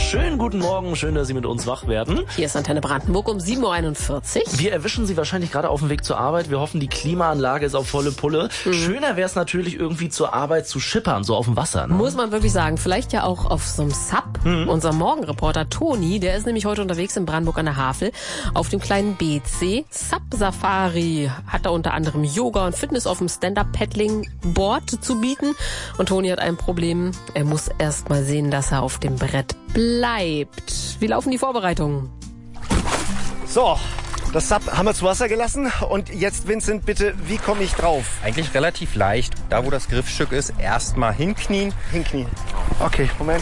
Schönen guten Morgen, schön, dass Sie mit uns wach werden. Hier ist Antenne Brandenburg um 7.41 Uhr. Wir erwischen Sie wahrscheinlich gerade auf dem Weg zur Arbeit. Wir hoffen, die Klimaanlage ist auf volle Pulle. Schöner wäre es natürlich irgendwie zur Arbeit zu schippern, so auf dem Wasser. Ne? Muss man wirklich sagen. Vielleicht ja auch auf so einem Sub. Unser Morgenreporter Toni, der ist nämlich heute unterwegs in Brandenburg an der Havel auf dem kleinen BC. Sub-Safari hat da unter anderem Yoga und Fitness auf dem Stand-Up-Paddling-Board zu bieten. Und Toni hat ein Problem. Er muss erst mal sehen, dass er auf dem Brett bleibt. Wie laufen die Vorbereitungen? So, das Sub haben wir zu Wasser gelassen. Und jetzt, Vincent, bitte, wie komme ich drauf? Eigentlich relativ leicht. Da, wo das Griffstück ist, erstmal hinknien. Hinknien. Okay, Moment.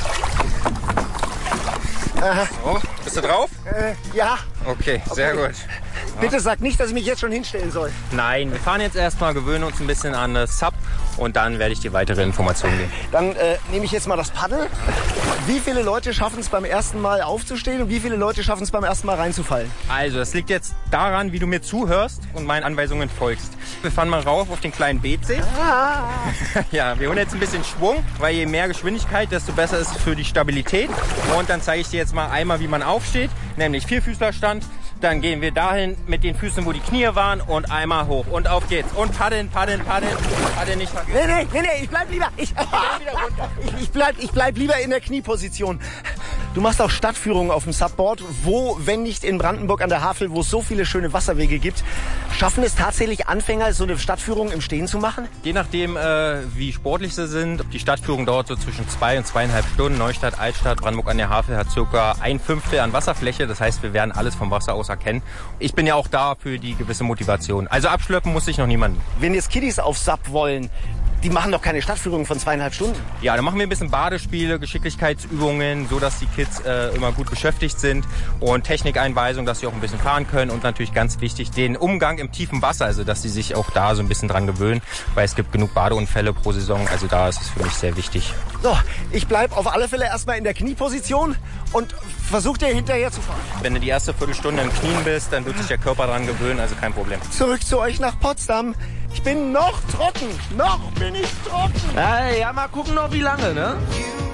So, bist du drauf? Ja. Okay, sehr gut. Bitte sag nicht, dass ich mich jetzt schon hinstellen soll. Nein, wir fahren jetzt erstmal, gewöhnen uns ein bisschen an das Sub und dann werde ich dir weitere Informationen geben. Dann nehme ich jetzt mal das Paddel. Wie viele Leute schaffen es beim ersten Mal aufzustehen und wie viele Leute schaffen es beim ersten Mal reinzufallen? Also, das liegt jetzt daran, wie du mir zuhörst und meinen Anweisungen folgst. Wir fahren mal rauf auf den kleinen BC. Ja, wir holen jetzt ein bisschen Schwung, weil je mehr Geschwindigkeit, desto besser ist es für die Stabilität. Und dann zeige ich dir jetzt mal einmal, wie man aufsteht, nämlich Vierfüßlerstand. Dann gehen wir dahin mit den Füßen, wo die Knie waren und einmal hoch. Und auf geht's. Und paddeln, paddeln, paddeln. Paddeln nicht vergessen. Nee, ich bleib lieber. Ich bleib lieber in der Knieposition. Du machst auch Stadtführungen auf dem Subboard. Wo, wenn nicht in Brandenburg an der Havel, wo es so viele schöne Wasserwege gibt, schaffen es tatsächlich Anfänger, so eine Stadtführung im Stehen zu machen? Je nachdem, wie sportlich sie sind. Die Stadtführung dauert so zwischen 2 und 2,5 Stunden. Neustadt, Altstadt, Brandenburg an der Havel hat circa 1/5 an Wasserfläche. Das heißt, wir werden alles vom Wasser aus erkennen. Ich bin ja auch da für die gewisse Motivation. Also abschleppen muss sich noch niemand. Wenn jetzt Kiddies auf Sub wollen, die machen doch keine Stadtführung von 2,5 Stunden. Ja, dann machen wir ein bisschen Badespiele, Geschicklichkeitsübungen, so dass die Kids immer gut beschäftigt sind und Technikeinweisung, dass sie auch ein bisschen fahren können und natürlich ganz wichtig den Umgang im tiefen Wasser, also dass sie sich auch da so ein bisschen dran gewöhnen, weil es gibt genug Badeunfälle pro Saison, also da ist es für mich sehr wichtig. So, ich bleib auf alle Fälle erstmal in der Knieposition und versuch dir hinterher zu fahren. Wenn du die erste Viertelstunde im Knien bist, dann wird sich der Körper dran gewöhnen, also kein Problem. Zurück zu euch nach Potsdam. Ich bin noch trocken. Noch bin ich trocken. Ja, mal gucken noch wie lange, ne?